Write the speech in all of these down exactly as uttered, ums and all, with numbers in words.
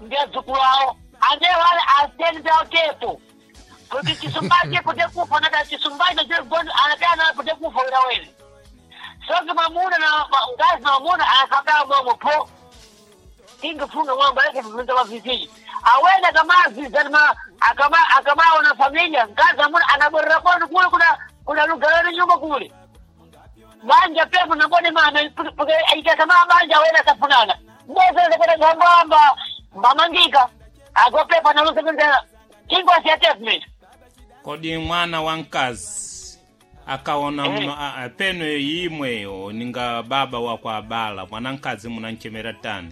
ndio zukulao ande wale asende otepo kuti chisumbaje pote kufa na chisumbaje ndio gondo anataka pote kufa ila wewe sasa mamuna na ngazi na mamuna anakata mwa po kinga funga mwamba yake mzunza wa viziji awenda kama zizalma akama akama una familia ngazi mamuna anaborra kwa kule kuna kuna lugha nyumba kule banja pepo na bone mama porque aita kama banja wenda tafunana mbona kwa ngamba mamangika agope pa na lugha ndio kingo asiatesme kodi mwana wankazi akaona eh. Peno yimweyo ninga baba wa kwa bala mwanankazi munanchemera tani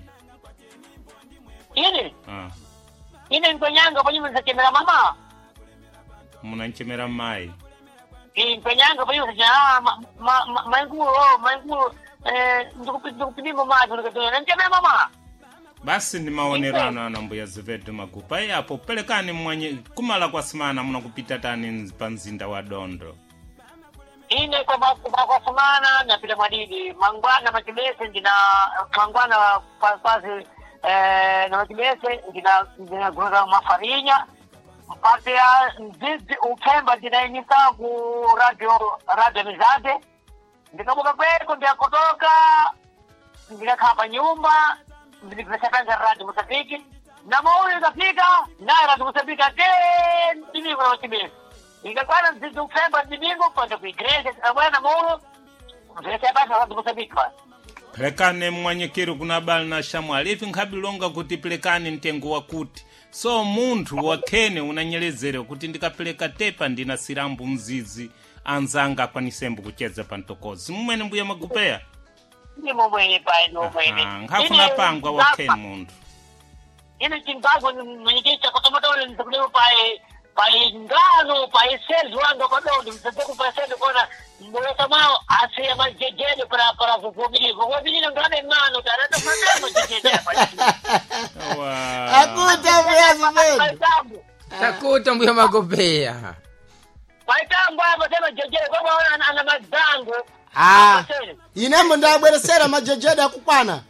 ine ah ine nkonyanga panyi mnachemera mama munanchemera mai eh nkonyanga panyi mnachemera ma manguo manguo eh ndikupindimo maji ndikatoa nchemera mama basi ni maonerano na mbuya Zivedu Magupa yapo pelekani mwenye kumala kwa simana mnakupita tani panzinda wa Dondo ine kwa kwa simana na pita madidi mangwana makibese ndina mangwana kwa kwazi eh na makibese ndina ndina gora mafarinya mpate ya ndizi upemba ndina inisa ku radio radio mizade ndikamuka kweko ndia kutoka ndina kapa nyumba ndikipesapanga radio Mozambiki na mauli ndafika na radio Mozambiki tena ndivyo kwa kibesi ingakwana ndizi upemba ndivyo kwenda kwa igreja abana mauli ndikipesapanga radio Mozambiki pelekane mwanyekiru kuna bali na shamwali ifi nkabilonga kuti pelekane ntengo wakuti so muntu wakene unanyelezere kuti ndikapeleka tepa ndina sirambu mzizi anzanga kwa nisembu kucheza pantokozi mmene mbuya Magupea ni momwe pa no mwene ngafuna pangwa wakene muntu ine chimbago mwenyekita kwa tomato ile nitakulewa pae pae ngano pae sales wangu kwa dondo mtatoku pa sales kona mbona mao asia majejele para para kuvumili kuvumili ngane ngano tarata mama majejele hapa wow akuta mbuya Zivedu takuta mbuya Magupea paitambo hapo sema jejele kwa wana ana mazango ah inembo ndabweresera majejele akupana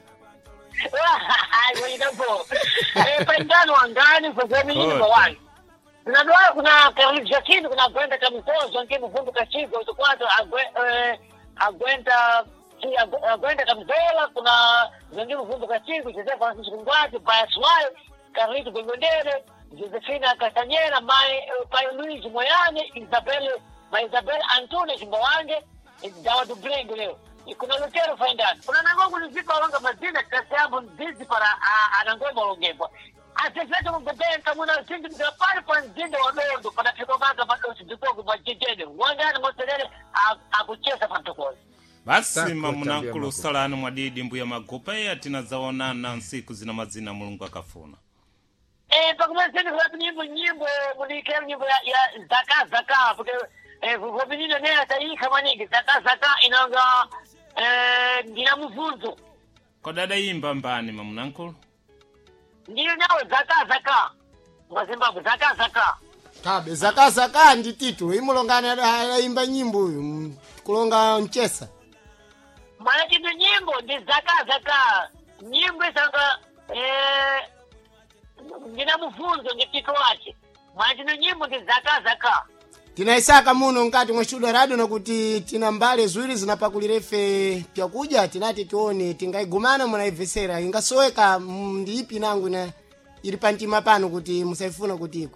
ai wewe eh pendano angani kwa jamii ni bawani kuna doa kuna karibia chini kuna kwenda kamzozo ngine mfungo kashigo tukwato eh agwenda si agwenda kamzola kuna ngine mfungo kashigo sasa kwa sisi kungwati baswai karibu gongondere Josefina Kasanyera mai pai Luis Moyane Isabel mai Isabel Antone Kimbawange dawa du brengo leo kuna lutero fainda kuna nangongo nzipa wanga mazina kasi yambo ndizi para anangoma longebwa asifete mbebenta muna sindi mgapari kwa nzindo wa Dondo pana piko manga madosi dukogu majijene wangana moselele akuchesa pantokozi basi mamunakulu salani mwadidi mbuya Magupa ya tinazaona na nsiku zina mazina mulungu akafuna eh pakumeseni kwa nyimbo nyimbo mulikero nyimbo ya zaka zaka porque eh vovini ne atai kama nyingi zaka zaka inanga eh ndina mfunzo kwa dada yimba mbani mamunakulu ndiyo nawe zaka zaka kwa Zimbabwe zaka zaka kabe zaka zaka ndi titu imulongana imba nyimbo huyu kulonga nchesa mara kitu nyimbo ndi zaka zaka nyimbo sanga eh ndina mfunzo ndi titu wake mara kitu nyimbo ndi zaka zaka tinaisaka muno ngati mwashuda radio nakuti tina mbale ziwiri zinapakulirefe pyakuja tinati tione tingaigumana munaivesera ingasoweka ndi ipi nangu na ili pantima pano kuti musaifuna kutiko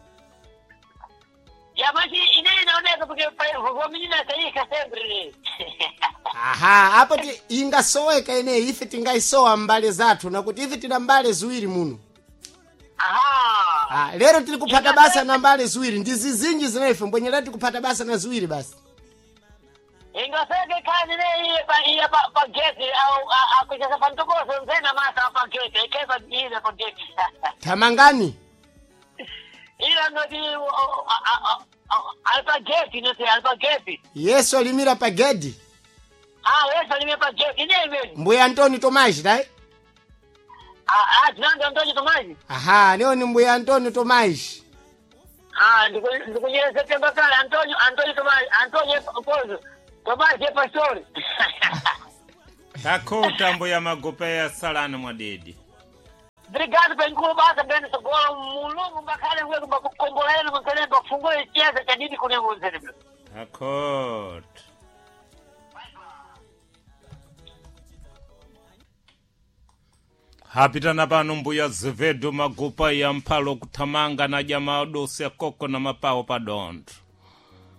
ya maji ine inaoneka porque vomina saika sempre aha hapo ingasoweka ine ife tingaisowa mbale zathu nakuti ife tina mbale ziwiri muno aha ah lero tili kupata basa na mbale ziwiri ndizi zinji zinefe mbonyera tili kupata basa na ziwiri basi ingaseke kani ne iye pa iye pa pa geti au akucheza pantokozo nzena masa pa geti ikeza ile pa geti tamangani ila ndo di alpa geti no se alpa geti yeso alimira pa gedi ah yeso alimira pa geti ine iwe mbuya Antoni Tomaji dai ah ah nando Antoni Tomaji aha leo ni mbuya Antoni Tomaji ah ndiko ndiko yeye September kale Antoni Antoni Tomaji Antoni Pozo Tomaji pastori takuta mbuya Magupa ya salani mwadidi Obrigado pelo incubado, bem, agora um longo bacana, eu vou combolar, não quero que fungo e tia, que nem com o cérebro. Accord. hapitana pano mbuya Zevedo Magupa ya Mpalo kuthamanga na jamaa dose koko na mapawo padondo.